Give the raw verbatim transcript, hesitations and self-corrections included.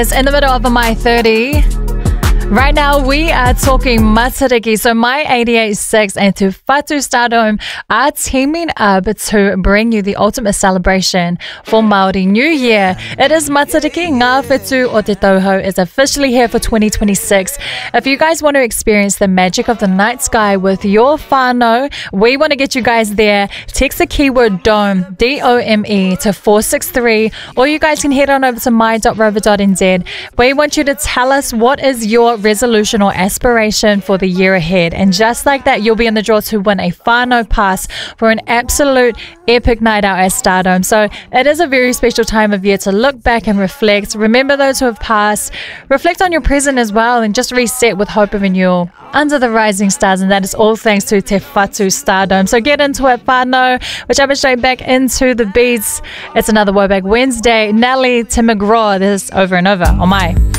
It's in the middle of my thirty. Right now, we are talking Matariki. So My eighty-eight six and Te Whatu Stardom are teaming up to bring you the ultimate celebration for Māori New Year. It is Matariki. Ngā Whetū o Te Tauhou is officially here for twenty twenty-six. If you guys want to experience the magic of the night sky with your whānau, we want to get you guys there. Text the keyword DOME, D O M E, to four six three, or you guys can head on over to my dot rover dot n z. We want you to tell us what is your resolution or aspiration for the year ahead, and just like that, you'll be in the draw to win a whānau pass for an absolute epic night out at Stardome. So it is a very special time of year to look back and reflect, remember those who have passed, reflect on your present as well, and just reset with hope of renewal under the rising stars. And that is all thanks to Te Whatu Stardome. So get into it, whānau. We're jumping straight back into the beats. It's another Woback Wednesday. Nelly, Tim McGraw, this is Over and Over on My